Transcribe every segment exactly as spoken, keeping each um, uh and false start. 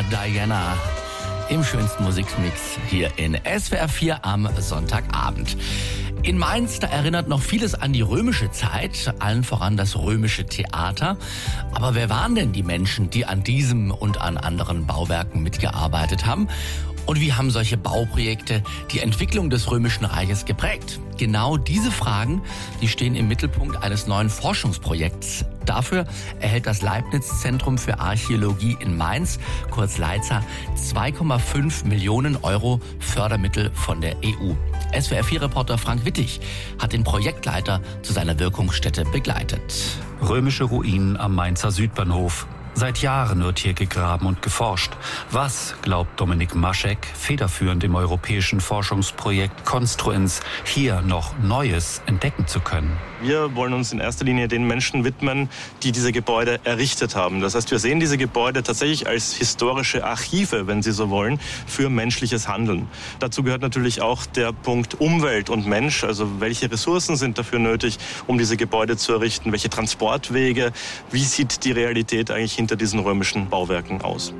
Princess Diana im schönsten Musikmix hier in S W R vier am Sonntagabend. In Mainz, da erinnert noch vieles an die römische Zeit, allen voran das römische Theater. Aber wer waren denn die Menschen, die an diesem und an anderen Bauwerken mitgearbeitet haben? Und wie haben solche Bauprojekte die Entwicklung des Römischen Reiches geprägt? Genau diese Fragen, die stehen im Mittelpunkt eines neuen Forschungsprojekts. Dafür erhält das Leibniz-Zentrum für Archäologie in Mainz, kurz Leiza, zwei Komma fünf Millionen Euro Fördermittel von der E U. S W R vier Reporter Frank Wittig hat den Projektleiter zu seiner Wirkungsstätte begleitet. Römische Ruinen am Mainzer Südbahnhof. Seit Jahren wird hier gegraben und geforscht. Was, glaubt Dominik Maschek, federführend im europäischen Forschungsprojekt Construens, hier noch Neues entdecken zu können? Wir wollen uns in erster Linie den Menschen widmen, die diese Gebäude errichtet haben. Das heißt, wir sehen diese Gebäude tatsächlich als historische Archive, wenn Sie so wollen, für menschliches Handeln. Dazu gehört natürlich auch der Punkt Umwelt und Mensch. Also welche Ressourcen sind dafür nötig, um diese Gebäude zu errichten? Welche Transportwege? Wie sieht die Realität eigentlich hinter diesen römischen Bauwerken aus?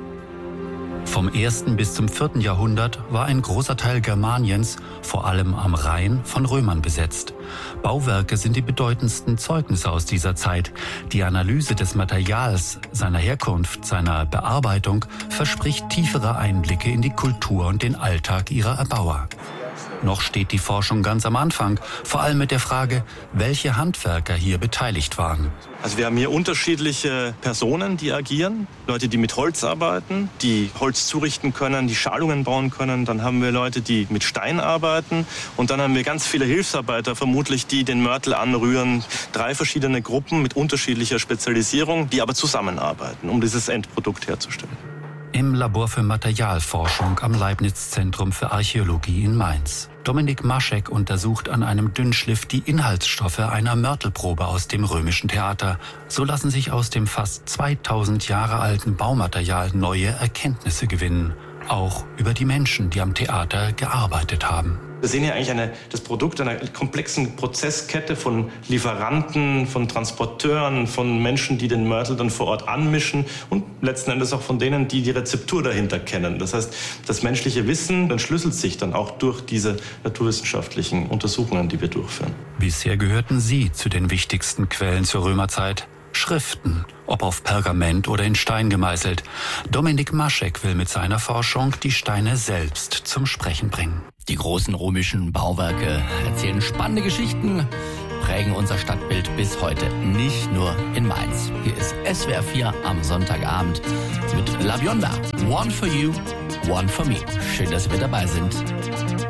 Vom ersten bis zum vierten Jahrhundert war ein großer Teil Germaniens, vor allem am Rhein, von Römern besetzt. Bauwerke sind die bedeutendsten Zeugnisse aus dieser Zeit. Die Analyse des Materials, seiner Herkunft, seiner Bearbeitung verspricht tiefere Einblicke in die Kultur und den Alltag ihrer Erbauer. Noch steht die Forschung ganz am Anfang, vor allem mit der Frage, welche Handwerker hier beteiligt waren. Also wir haben hier unterschiedliche Personen, die agieren. Leute, die mit Holz arbeiten, die Holz zurichten können, die Schalungen bauen können. Dann haben wir Leute, die mit Stein arbeiten. Und dann haben wir ganz viele Hilfsarbeiter, vermutlich, die den Mörtel anrühren. Drei verschiedene Gruppen mit unterschiedlicher Spezialisierung, die aber zusammenarbeiten, um dieses Endprodukt herzustellen. Im Labor für Materialforschung am Leibniz-Zentrum für Archäologie in Mainz. Dominik Maschek untersucht an einem Dünnschliff die Inhaltsstoffe einer Mörtelprobe aus dem römischen Theater. So lassen sich aus dem fast zweitausend Jahre alten Baumaterial neue Erkenntnisse gewinnen. Auch über die Menschen, die am Theater gearbeitet haben. Wir sehen hier eigentlich eine, das Produkt einer komplexen Prozesskette von Lieferanten, von Transporteuren, von Menschen, die den Mörtel dann vor Ort anmischen und letzten Endes auch von denen, die die Rezeptur dahinter kennen. Das heißt, das menschliche Wissen entschlüsselt sich dann auch durch diese naturwissenschaftlichen Untersuchungen, die wir durchführen. Bisher gehörten sie zu den wichtigsten Quellen zur Römerzeit. Schriften, ob auf Pergament oder in Stein gemeißelt. Dominik Maschek will mit seiner Forschung die Steine selbst zum Sprechen bringen. Die großen römischen Bauwerke erzählen spannende Geschichten, prägen unser Stadtbild bis heute, nicht nur in Mainz. Hier ist S W R vier am Sonntagabend mit La Bionda. One for you, one for me. Schön, dass Sie mit dabei sind.